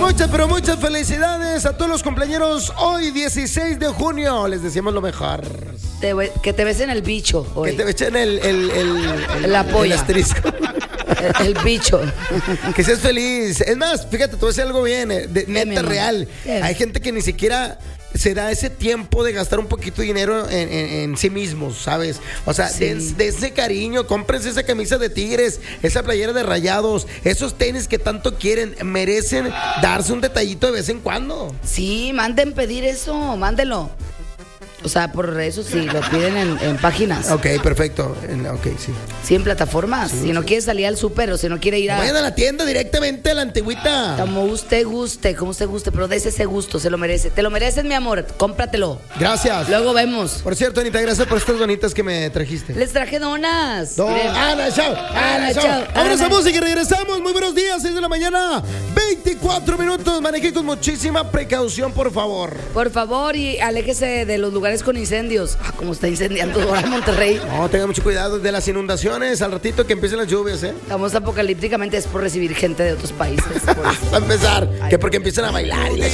Muchas, pero muchas felicidades a todos los cumpleañeros hoy, 16 de junio. Les deseamos lo mejor. Que te besen el bicho hoy. Que te echen la polla. el asterisco. El bicho. Que seas feliz. Es más, fíjate, tú haces algo bien, neta real. Hay gente que ni siquiera se da ese tiempo de gastar un poquito de dinero en sí mismos, ¿sabes? O sea, sí. de ese cariño, cómprense esa camisa de Tigres, esa playera de Rayados, esos tenis que tanto quieren, merecen darse un detallito de vez en cuando. Sí, manden pedir eso, mándenlo. O sea, por eso sí, lo piden en páginas. Ok, perfecto. Ok, sí. Sí, en plataformas. Sí, si no quiere salir al súper o si no quiere ir vayan a la tienda directamente, a la antigüita. Como usted guste, pero dese ese gusto, se lo merece. Te lo mereces, mi amor, cómpratelo. Gracias. Luego vemos. Por cierto, Anita, gracias por estas donitas que me trajiste. Les traje donas. Ana, chao. Vámonos a música y regresamos. Muy buenos días, 6 de la mañana, 24 minutos. Maneje con muchísima precaución, por favor. Por favor, y aléjese de los lugares con incendios. Como está incendiando ahora Monterrey. No, tengan mucho cuidado de las inundaciones al ratito que empiecen las lluvias, Estamos apocalípticamente, es por recibir gente de otros países. A empezar, que porque empiezan a bailar y